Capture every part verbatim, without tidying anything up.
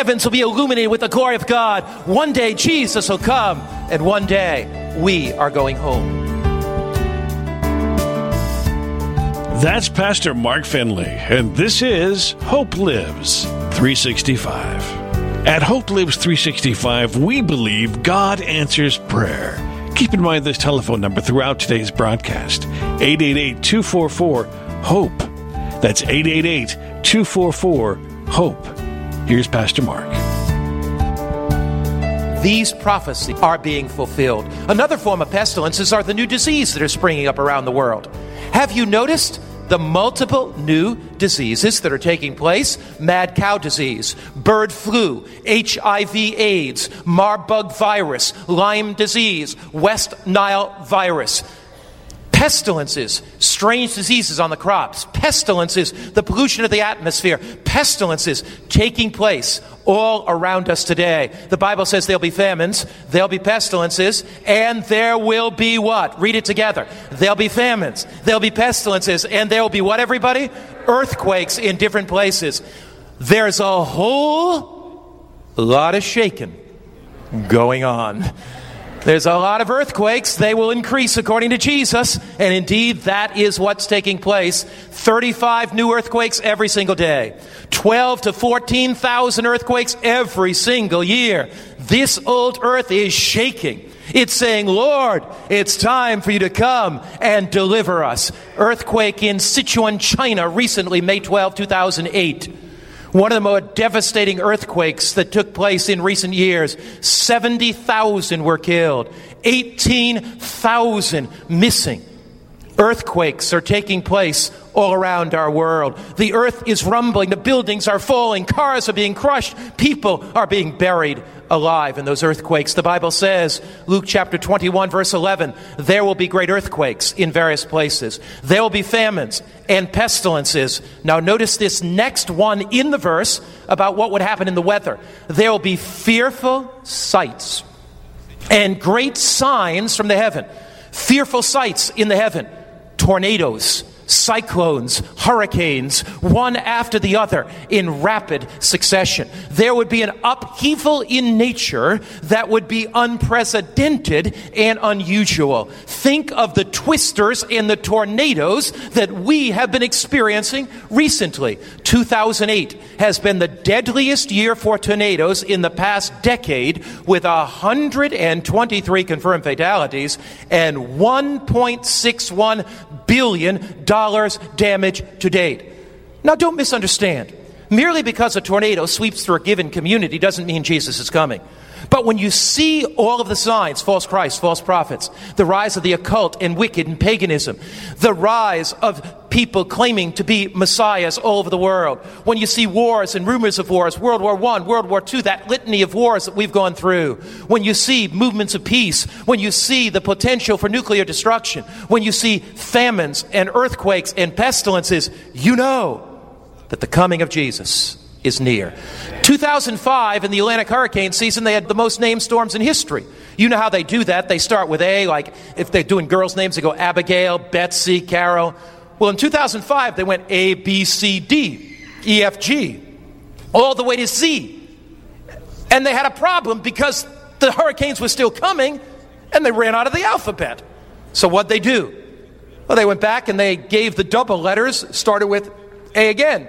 heavens will be illuminated with the glory of God. One day Jesus will come, and one day we are going home. That's Pastor Mark Finley, and this is Hope Lives three sixty-five. At Hope Lives three sixty-five, we believe God answers prayer. Keep in mind this telephone number throughout today's broadcast, eight eight eight, two four four, HOPE. That's eight eight eight, two four four, HOPE. Here's Pastor Mark. These prophecies are being fulfilled. Another form of pestilences are the new diseases that are springing up around the world. Have you noticed the multiple new diseases that are taking place? Mad cow disease, bird flu, H I V AIDS, Marburg virus, Lyme disease, West Nile virus. Pestilences, strange diseases on the crops. Pestilences, the pollution of the atmosphere. Pestilences taking place all around us today. The Bible says there'll be famines, there'll be pestilences, and there will be what? Read it together. There'll be famines, there'll be pestilences, and there will be what, everybody? Earthquakes in different places. There's a whole lot of shaking going on. There's a lot of earthquakes. They will increase according to Jesus. And indeed, that is what's taking place. thirty-five new earthquakes every single day. twelve to fourteen thousand earthquakes every single year. This old earth is shaking. It's saying, Lord, it's time for you to come and deliver us. Earthquake in Sichuan, China recently, May twelfth, two thousand eight. One of the more devastating earthquakes that took place in recent years. seventy thousand were killed. eighteen thousand missing. Earthquakes are taking place all around our world. The earth is rumbling. The buildings are falling. Cars are being crushed. People are being buried alive in those earthquakes. The Bible says, Luke chapter twenty-one, verse eleven, there will be great earthquakes in various places. There will be famines and pestilences. Now notice this next one in the verse about what would happen in the weather. There will be fearful sights and great signs from the heaven. Fearful sights in the heaven. Tornadoes, cyclones, hurricanes, one after the other in rapid succession. There would be an upheaval in nature that would be unprecedented and unusual. Think of the twisters and the tornadoes that we have been experiencing recently. two thousand eight has been the deadliest year for tornadoes in the past decade, with one hundred twenty-three confirmed fatalities and one point six one billion dollars damage to date. Now, don't misunderstand. Merely because a tornado sweeps through a given community doesn't mean Jesus is coming. But when you see all of the signs, false Christ, false prophets, the rise of the occult and wicked and paganism, the rise of people claiming to be messiahs all over the world, when you see wars and rumors of wars, World War One, World War Two, that litany of wars that we've gone through, when you see movements of peace, when you see the potential for nuclear destruction, when you see famines and earthquakes and pestilences, you know that the coming of Jesus is near. two thousand five, in the Atlantic hurricane season, they had the most named storms in history. You know how they do that. They start with A, like if they're doing girls' names, they go Abigail, Betsy, Carol. Well, in two thousand five, they went A, B, C, D, E, F, G, all the way to Z. And they had a problem because the hurricanes were still coming, and they ran out of the alphabet. So what'd they do? Well, they went back and they gave the double letters, started with A again.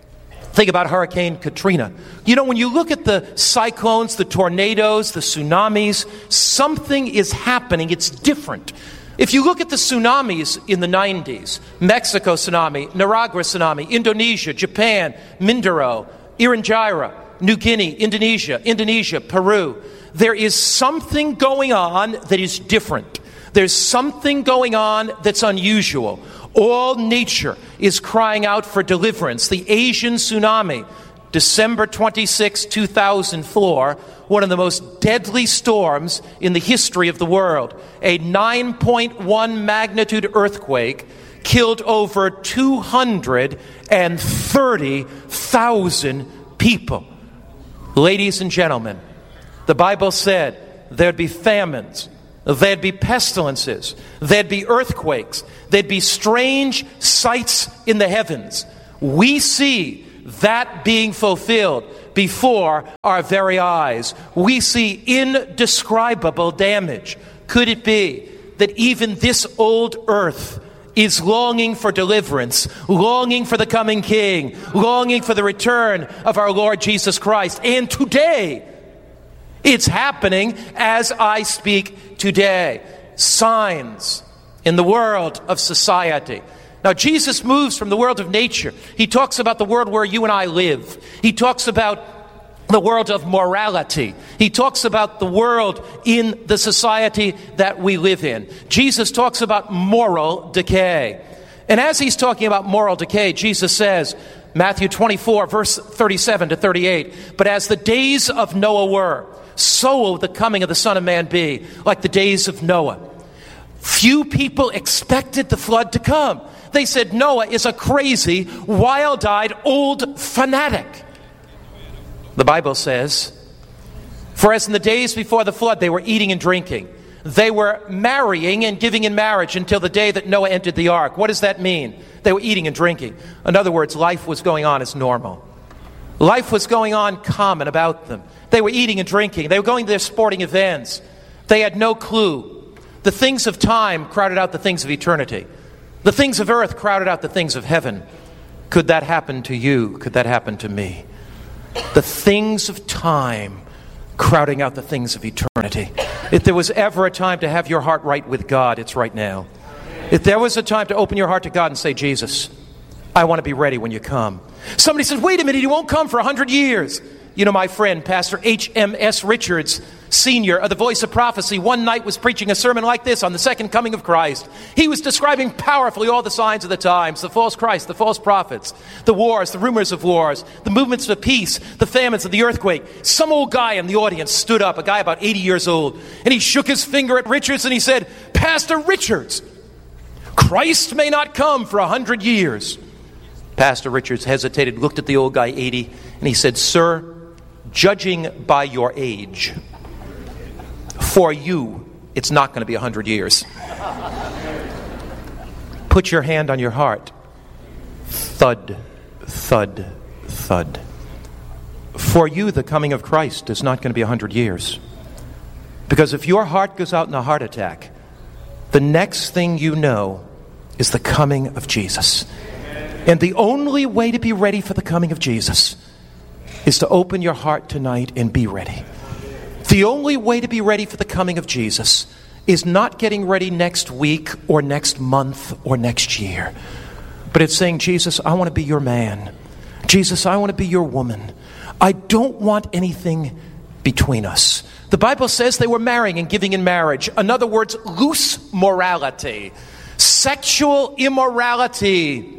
Think about Hurricane Katrina. You know, when you look at the cyclones, the tornadoes, the tsunamis, something is happening. It's different. If you look at the tsunamis in the nineties, Mexico tsunami, Nicaragua tsunami, Indonesia, Japan, Mindoro, Irangira, New Guinea, Indonesia, Indonesia, Peru, there is something going on that is different. There's something going on that's unusual. All nature is crying out for deliverance. The Asian tsunami, December twenty-sixth, two thousand four, one of the most deadly storms in the history of the world. A nine point one magnitude earthquake killed over two hundred thirty thousand people. Ladies and gentlemen, the Bible said there'd be famines, there'd be pestilences, there'd be earthquakes, there'd be strange sights in the heavens. We see that being fulfilled. before our very eyes. We see indescribable damage. Could it be that even this old earth is longing for deliverance, longing for the coming King, longing for the return of our Lord Jesus Christ? And today, it's happening as I speak today. Signs in the world of society. Now, Jesus moves from the world of nature. He talks about the world where you and I live. He talks about the world of morality. He talks about the world in the society that we live in. Jesus talks about moral decay. And as he's talking about moral decay, Jesus says, Matthew twenty-four, verse thirty-seven to thirty-eight, "But as the days of Noah were, so will the coming of the Son of Man be, like the days of Noah." Few people expected the flood to come. They said Noah is a crazy, wild-eyed, old fanatic. The Bible says, "For as in the days before the flood, they were eating and drinking. They were marrying and giving in marriage until the day that Noah entered the ark." What does that mean? They were eating and drinking. In other words, life was going on as normal. Life was going on common about them. They were eating and drinking. They were going to their sporting events. They had no clue. The things of time crowded out the things of eternity. The things of earth crowded out the things of heaven. Could that happen to you? Could that happen to me? The things of time crowding out the things of eternity. If there was ever a time to have your heart right with God, it's right now. If there was a time to open your heart to God and say, "Jesus, I want to be ready when you come." Somebody says, "Wait a minute, he won't come for a hundred years." You know, my friend, Pastor H M S Richards, Senior of the Voice of Prophecy, one night was preaching a sermon like this on the second coming of Christ. He was describing powerfully all the signs of the times, the false Christ, the false prophets, the wars, the rumors of wars, the movements of peace, the famines of the earthquake. Some old guy in the audience stood up, a guy about eighty years old, and he shook his finger at Richards and he said, "Pastor Richards, Christ may not come for a hundred years." Pastor Richards hesitated, looked at the old guy, eighty, and he said, "Sir, judging by your age, for you, it's not going to be a hundred years." Put your hand on your heart. Thud, thud, thud. For you, the coming of Christ is not going to be a hundred years. Because if your heart goes out in a heart attack, the next thing you know is the coming of Jesus. And the only way to be ready for the coming of Jesus is to open your heart tonight and be ready. The only way to be ready for the coming of Jesus is not getting ready next week or next month or next year. But it's saying, "Jesus, I want to be your man. Jesus, I want to be your woman. I don't want anything between us." The Bible says they were marrying and giving in marriage. In other words, loose morality. Sexual immorality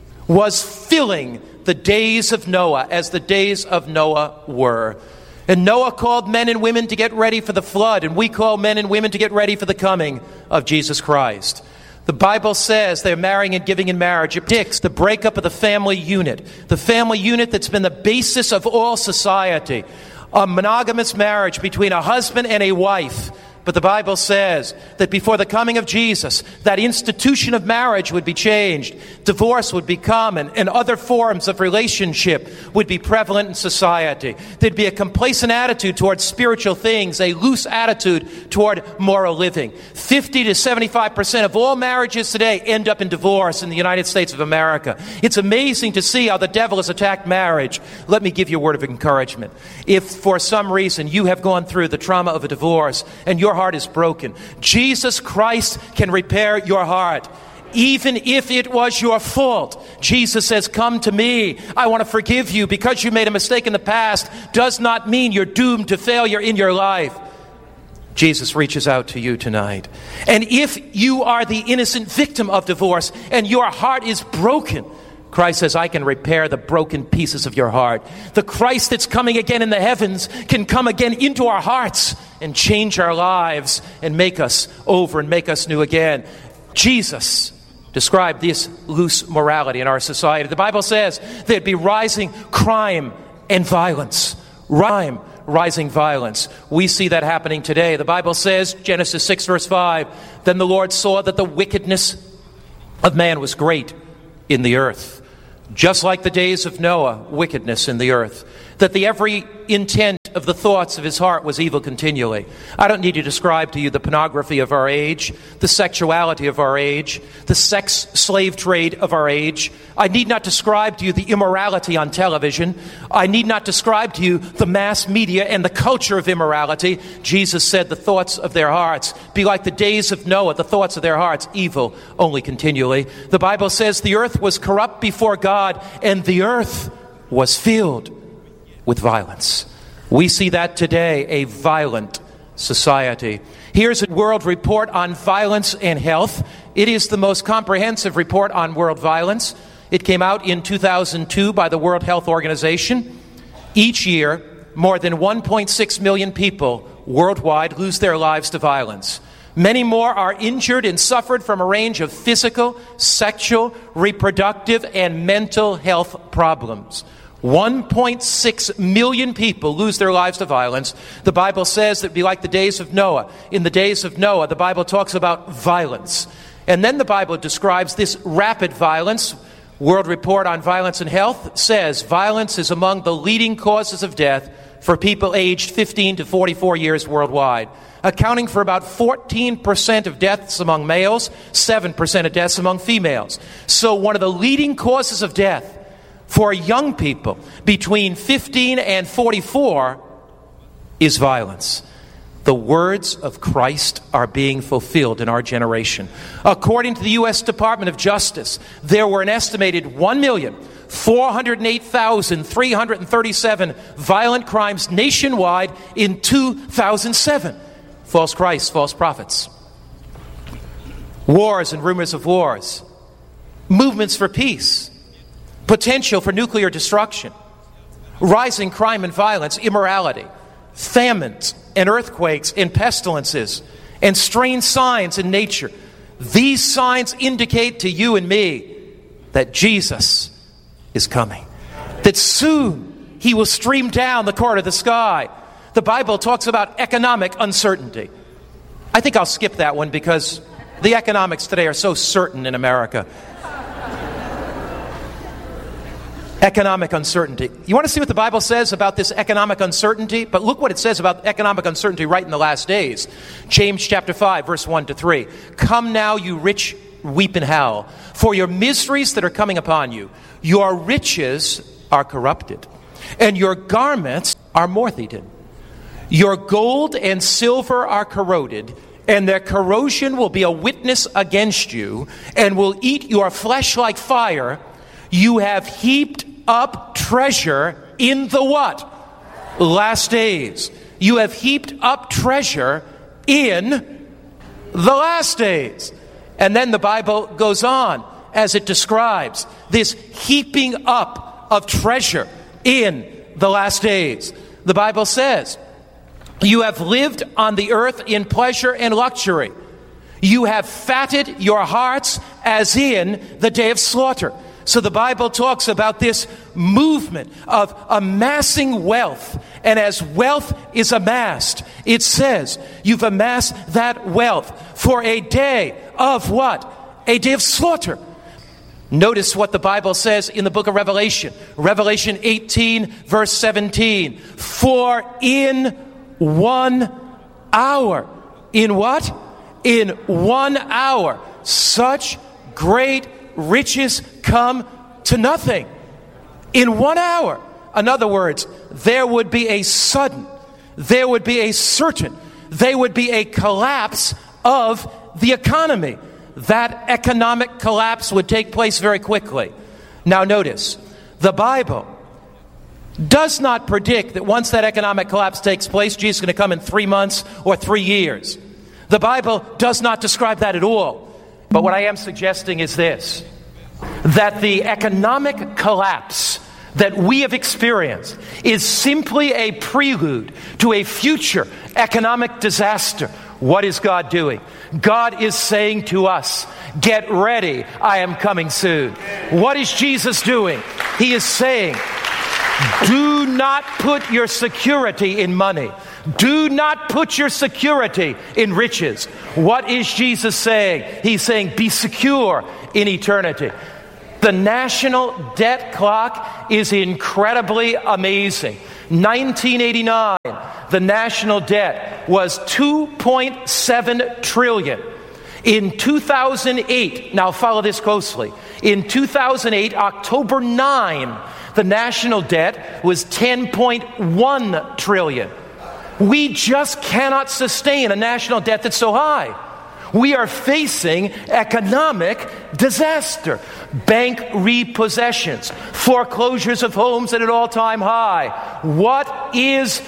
was filling the days of Noah as the days of Noah were. And Noah called men and women to get ready for the flood, and we call men and women to get ready for the coming of Jesus Christ. The Bible says they're marrying and giving in marriage. It predicts the breakup of the family unit, the family unit that's been the basis of all society. A monogamous marriage between a husband and a wife. But the Bible says that before the coming of Jesus, that institution of marriage would be changed. Divorce would be common, and other forms of relationship would be prevalent in society. There'd be a complacent attitude toward spiritual things, a loose attitude toward moral living. fifty to seventy-five percent of all marriages today end up in divorce in the United States of America. It's amazing to see how the devil has attacked marriage. Let me give you a word of encouragement. If for some reason you have gone through the trauma of a divorce and your heart is broken, Jesus Christ can repair your heart. Even if it was your fault, Jesus says, "Come to me. I want to forgive you." Because you made a mistake in the past does not mean you're doomed to failure in your life. Jesus reaches out to you tonight. And if you are the innocent victim of divorce and your heart is broken, Christ says, "I can repair the broken pieces of your heart." The Christ that's coming again in the heavens can come again into our hearts and change our lives and make us over and make us new again. Jesus described this loose morality in our society. The Bible says there'd be rising crime and violence. Crime, rising violence. We see that happening today. The Bible says, Genesis six verse five, "Then the Lord saw that the wickedness of man was great in the earth." Just like the days of Noah, wickedness in the earth. that the every intent of the thoughts of his heart was evil continually. I don't need to describe to you the pornography of our age, the sexuality of our age, the sex slave trade of our age. I need not describe to you the immorality on television. I need not describe to you the mass media and the culture of immorality. Jesus said the thoughts of their hearts be like the days of Noah, the thoughts of their hearts, evil only continually. The Bible says the earth was corrupt before God, and the earth was filled with violence. We see that today, a violent society. Here's a world report on violence and health. It is the most comprehensive report on world violence. It came out in two thousand two by the World Health Organization. Each year, more than one point six million people worldwide lose their lives to violence. Many more are injured and suffered from a range of physical, sexual, reproductive, and mental health problems. one point six million people lose their lives to violence. The Bible says that it would be like the days of Noah. In the days of Noah, the Bible talks about violence. And then the Bible describes this rapid violence. World Report on Violence and Health says violence is among the leading causes of death for people aged fifteen to forty-four years worldwide, accounting for about fourteen percent of deaths among males, seven percent of deaths among females. So one of the leading causes of death for young people between fifteen and forty-four is violence. The words of Christ are being fulfilled in our generation. According to the U S Department of Justice, there were an estimated one million four hundred eight thousand three hundred thirty-seven violent crimes nationwide in two thousand seven. False Christs, false prophets. Wars and rumors of wars. Movements for peace. Potential for nuclear destruction. Rising crime and violence, immorality. Famines and earthquakes and pestilences and strange signs in nature. These signs indicate to you and me that Jesus is coming. That soon he will stream down the court of the sky. The Bible talks about economic uncertainty. I think I'll skip that one because the economics today are so certain in America. Economic uncertainty. You want to see what the Bible says about this economic uncertainty? But look what it says about economic uncertainty right in the last days. James chapter five, verse one to three. Come now, you rich, weep and howl, for your miseries that are coming upon you. Your riches are corrupted, and your garments are moth-eaten. Your gold and silver are corroded, and their corrosion will be a witness against you, and will eat your flesh like fire. You have heaped up treasure in the what? Last days. You have heaped up treasure in the last days. And then the Bible goes on as it describes this heaping up of treasure in the last days. The Bible says, you have lived on the earth in pleasure and luxury. You have fatted your hearts as in the day of slaughter. So the Bible talks about this movement of amassing wealth. And as wealth is amassed, it says, you've amassed that wealth for a day of what? A day of slaughter. Notice what the Bible says in the book of Revelation. Revelation eighteen, verse seventeen. For in one hour, in what? In one hour, such great riches come to nothing. In one hour. In other words, there would be a sudden, there would be a certain, there would be a collapse of the economy. That economic collapse would take place very quickly. Now notice, the Bible does not predict that once that economic collapse takes place, Jesus is going to come in three months or three years. The Bible does not describe that at all. But what I am suggesting is this, that the economic collapse that we have experienced is simply a prelude to a future economic disaster. What is God doing? God is saying to us, get ready, I am coming soon. What is Jesus doing? He is saying, do not put your security in money. Do not put your security in riches. What is Jesus saying? He's saying, be secure in eternity. The national debt clock is incredibly amazing. nineteen eighty-nine, the national debt was two point seven trillion dollars. In two thousand eight, now follow this closely, in two thousand eight, October ninth, the national debt was ten point one trillion dollars. We just cannot sustain a national debt that's so high. We are facing economic disaster. Bank repossessions, foreclosures of homes at an all-time high. What is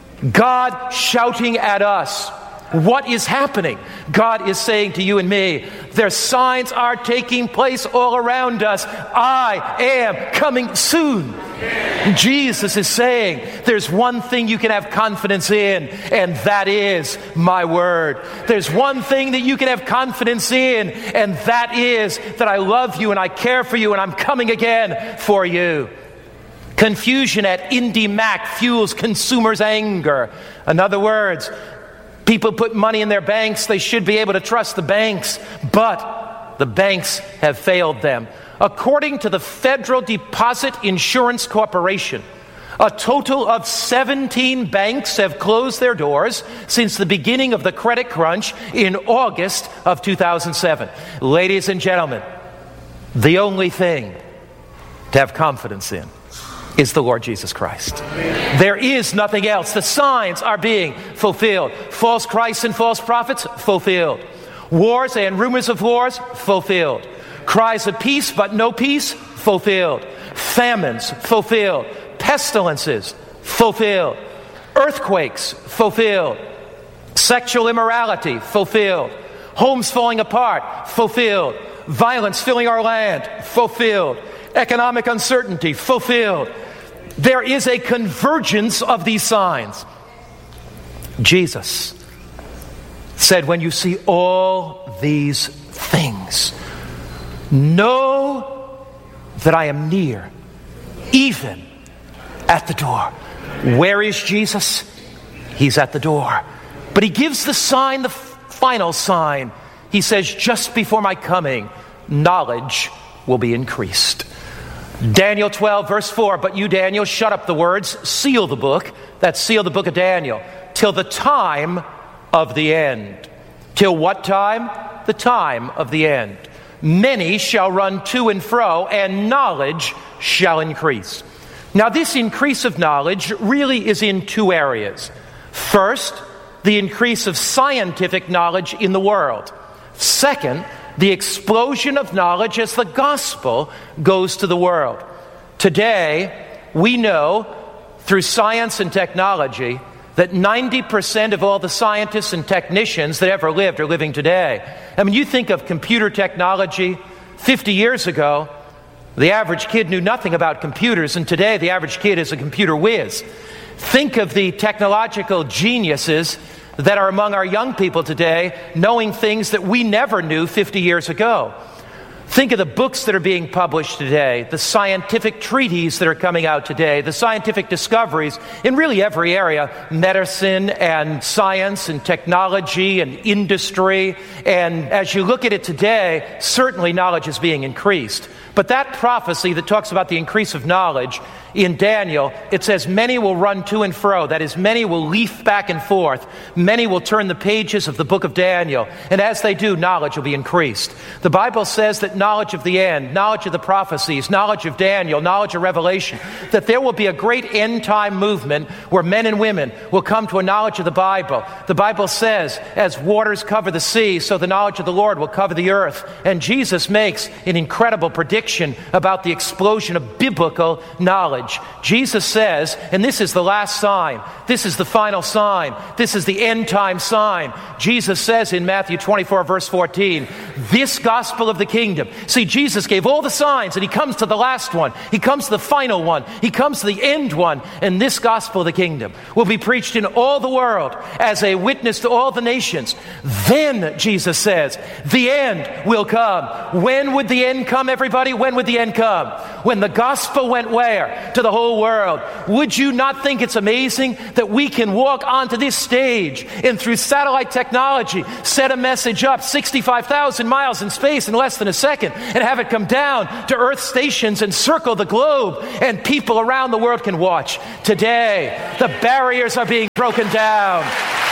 God shouting at us? What is happening? God is saying to you and me, their signs are taking place all around us. I am coming soon. Jesus is saying, there's one thing you can have confidence in, and that is my word. There's one thing that you can have confidence in, and that is that I love you and I care for you and I'm coming again for you. Confusion at IndyMac fuels consumers' anger. In other words, people put money in their banks. They should be able to trust the banks, but the banks have failed them. According to the Federal Deposit Insurance Corporation, a total of seventeen banks have closed their doors since the beginning of the credit crunch in August of two thousand seven. Ladies and gentlemen, the only thing to have confidence in is the Lord Jesus Christ. There is nothing else. The signs are being fulfilled. False Christs and false prophets, fulfilled. Wars and rumors of wars, fulfilled. Cries of peace but no peace, fulfilled. Famines, fulfilled. Pestilences, fulfilled. Earthquakes, fulfilled. Sexual immorality, fulfilled. Homes falling apart, fulfilled. Violence filling our land, fulfilled. Economic uncertainty, fulfilled. There is a convergence of these signs. Jesus said, when you see all these things, know that I am near, even at the door. Where is Jesus? He's at the door. But he gives the sign, the final sign. He says, just before my coming, knowledge will be increased. Daniel twelve, verse four, but you, Daniel, shut up the words, seal the book, that's seal the book of Daniel, till the time of the end. Till what time? The time of the end. Many shall run to and fro, and knowledge shall increase. Now, this increase of knowledge really is in two areas. First, the increase of scientific knowledge in the world. Second, the explosion of knowledge as the gospel goes to the world. Today, we know through science and technology that ninety percent of all the scientists and technicians that ever lived are living today. I mean, you think of computer technology. fifty years ago, the average kid knew nothing about computers, and today the average kid is a computer whiz. Think of the technological geniuses that are among our young people today, knowing things that we never knew fifty years ago. Think of the books that are being published today, the scientific treaties that are coming out today, the scientific discoveries in really every area, medicine and science and technology and industry. And as you look at it today, certainly knowledge is being increased. But that prophecy that talks about the increase of knowledge in Daniel, it says many will run to and fro. That is, many will leaf back and forth. Many will turn the pages of the book of Daniel. And as they do, knowledge will be increased. The Bible says that knowledge of the end, knowledge of the prophecies, knowledge of Daniel, knowledge of Revelation, that there will be a great end-time movement where men and women will come to a knowledge of the Bible. The Bible says, as waters cover the sea, so the knowledge of the Lord will cover the earth. And Jesus makes an incredible prediction about the explosion of biblical knowledge. Jesus says, and this is the last sign, this is the final sign, this is the end time sign. Jesus says in Matthew twenty-four, verse fourteen, this gospel of the kingdom. See, Jesus gave all the signs, and he comes to the last one. He comes to the final one. He comes to the end one. And this gospel of the kingdom will be preached in all the world as a witness to all the nations. Then, Jesus says, the end will come. When would the end come, everybody? When would the end come? When the gospel went where? to the whole world. Would you not think it's amazing that we can walk onto this stage and through satellite technology set a message up sixty-five thousand miles in space in less than a second and have it come down to Earth stations and circle the globe, and people around the world can watch? Today, the barriers are being broken down.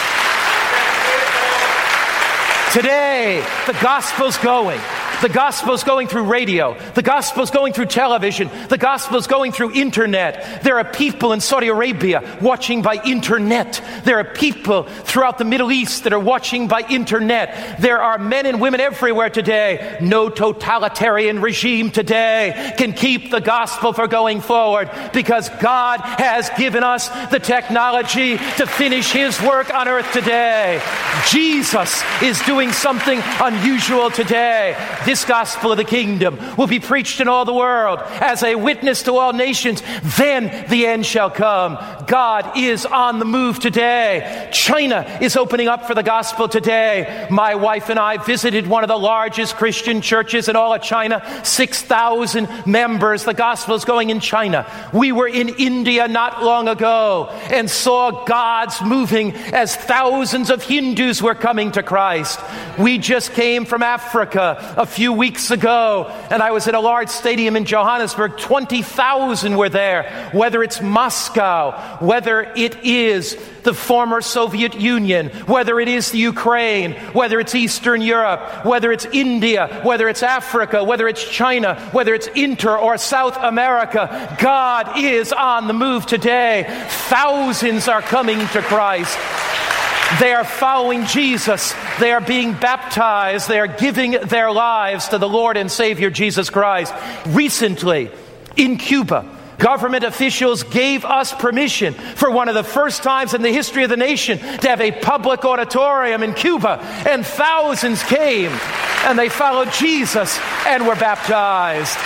Today, the gospel's going. The gospel's going through radio. The gospel's going through television. The gospel's going through internet. There are people in Saudi Arabia watching by internet. There are people throughout the Middle East that are watching by internet. There are men and women everywhere today. No totalitarian regime today can keep the gospel from going forward, because God has given us the technology to finish His work on earth today. Jesus is doing something unusual today. This gospel of the kingdom will be preached in all the world as a witness to all nations. Then the end shall come. God is on the move today. China is opening up for the gospel today. My wife and I visited one of the largest Christian churches in all of China. six thousand members. The gospel is going in China. We were in India not long ago and saw God's moving as thousands of Hindus were coming to Christ. We just came from Africa a few weeks ago, and I was at a large stadium in Johannesburg. twenty thousand were there. Whether it's Moscow, whether it is the former Soviet Union, whether it is the Ukraine, whether it's Eastern Europe, whether it's India, whether it's Africa, whether it's China, whether it's Inter or South America, God is on the move today. Thousands are coming to Christ. They are following Jesus. They are being baptized. They are giving their lives to the Lord and Savior Jesus Christ. Recently, in Cuba, government officials gave us permission for one of the first times in the history of the nation to have a public auditorium in Cuba. And thousands came, and they followed Jesus and were baptized.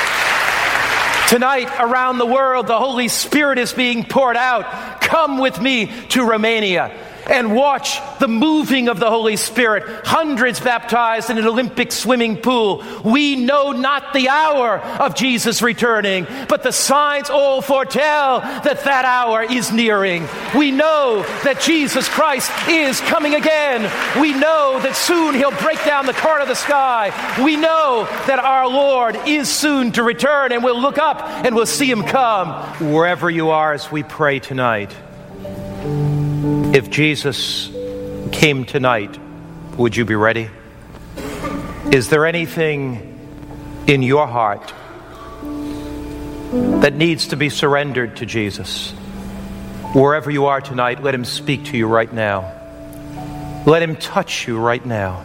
Tonight, around the world, the Holy Spirit is being poured out. Come with me to Romania and watch the moving of the Holy Spirit. Hundreds baptized in an Olympic swimming pool. We know not the hour of Jesus returning, but the signs all foretell that that hour is nearing. We know that Jesus Christ is coming again. We know that soon He'll break down the cart of the sky. We know that our Lord is soon to return, and we'll look up and we'll see Him come. Wherever you are as we pray tonight, if Jesus came tonight, would you be ready? Is there anything in your heart that needs to be surrendered to Jesus? Wherever you are tonight, let Him speak to you right now. Let Him touch you right now.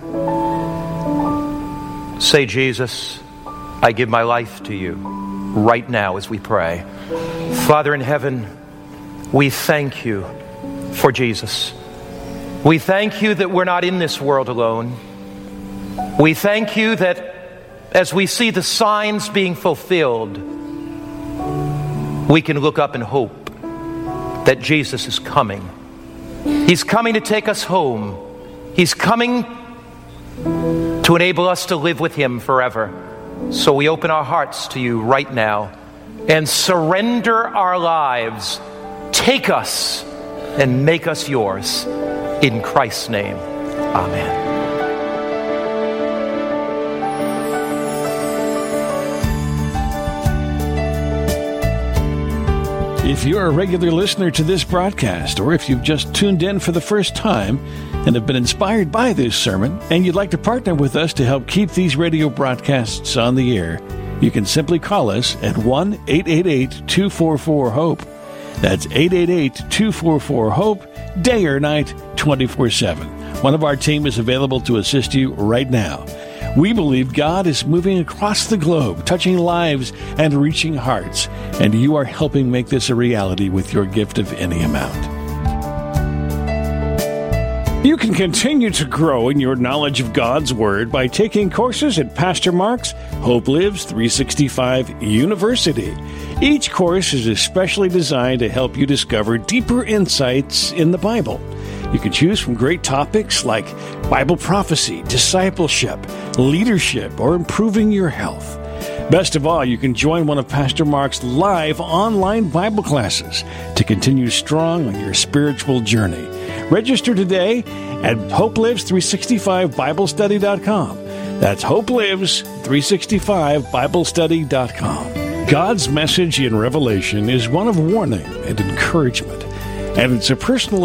Say, Jesus, I give my life to you right now as we pray. Father in heaven, we thank you for Jesus. We thank you that we're not in this world alone. We thank you that as we see the signs being fulfilled, we can look up and hope that Jesus is coming. He's coming to take us home. He's coming to enable us to live with Him forever. So we open our hearts to you right now and surrender our lives. Take us and make us yours. In Christ's name, amen. If you're a regular listener to this broadcast, or if you've just tuned in for the first time and have been inspired by this sermon, and you'd like to partner with us to help keep these radio broadcasts on the air, you can simply call us at one eight eight eight, two four four, HOPE. That's eight eight eight, two four four, HOPE, day or night, twenty-four seven. One of our team is available to assist you right now. We believe God is moving across the globe, touching lives and reaching hearts, and you are helping make this a reality with your gift of any amount. You can continue to grow in your knowledge of God's Word by taking courses at Pastor Mark's Hope Lives three sixty-five University. Each course is especially designed to help you discover deeper insights in the Bible. You can choose from great topics like Bible prophecy, discipleship, leadership, or improving your health. Best of all, you can join one of Pastor Mark's live online Bible classes to continue strong on your spiritual journey. Register today at Hope Lives three sixty-five Bible Study dot com. That's Hope Lives three sixty-five Bible Study dot com. God's message in Revelation is one of warning and encouragement, and it's a personal